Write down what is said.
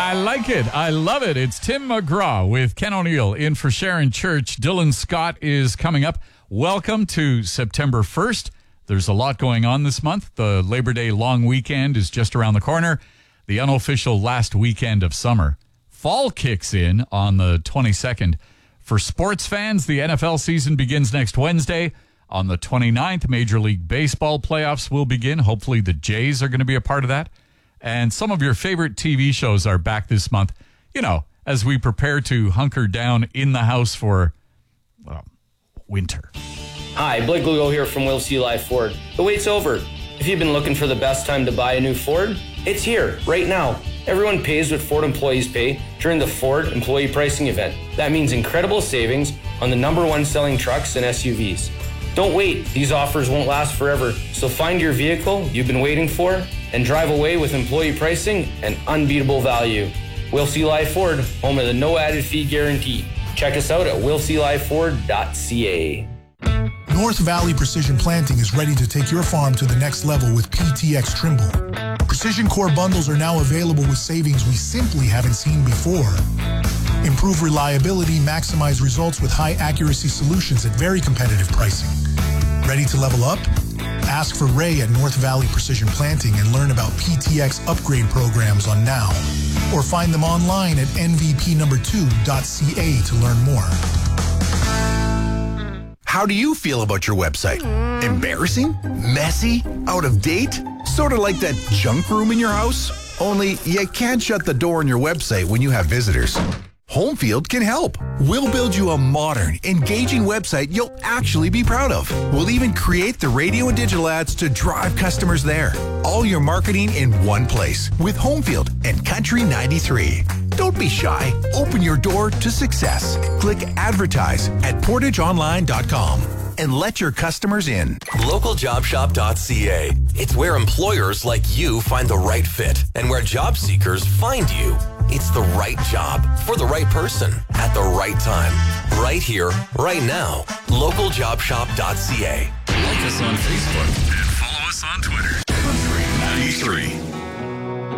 I like it. I love it. It's Tim McGraw with Ken O'Neill in for Sharon Church. Dylan Scott is coming up. Welcome to September 1st. There's a lot going on this month. The Labor Day long weekend is just around the corner. The unofficial last weekend of summer. Fall kicks in on the 22nd. For sports fans, the NFL season begins next Wednesday. On the 29th, Major League Baseball playoffs will begin. Hopefully the Jays are going to be a part of that. And some of your favorite TV shows are back this month, you know, as we prepare to hunker down in the house for, well, winter. Hi, Blake Lugo here from Will C. Live Ford. The wait's over. If you've been looking for the best time to buy a new Ford, it's here, right now. Everyone pays what Ford employees pay during the Ford Employee Pricing Event. That means incredible savings on the #1 selling trucks and SUVs. Don't wait. These offers won't last forever. So find your vehicle you've been waiting for and drive away with employee pricing and unbeatable value. Will C. Live Ford, home of the no added fee guarantee. Check us out at willclifeford.ca. North Valley Precision Planting is ready to take your farm to the next level with PTx Trimble. Precision Core bundles are now available with savings we simply haven't seen before. Improve reliability, maximize results with high accuracy solutions at very competitive pricing. Ready to level up? Ask for Ray at North Valley Precision Planting and learn about PTx upgrade programs on Now. Or find them online at nvp2.ca to learn more. How do you feel about your website? Embarrassing? Messy? Out of date? Sort of like that junk room in your house? Only you can't shut the door on your website when you have visitors. Homefield can help. We'll build you a modern, engaging website you'll actually be proud of. We'll even create the radio and digital ads to drive customers there. All your marketing in one place with Homefield and Country 93. Don't be shy. Open your door to success. Click advertise at portageonline.com and let your customers in. LocalJobShop.ca. It's where employers like you find the right fit and where job seekers find you. It's the right job for the right person at the right time. Right here, right now. LocalJobShop.ca. Like us on Facebook and follow us on Twitter. Country 93.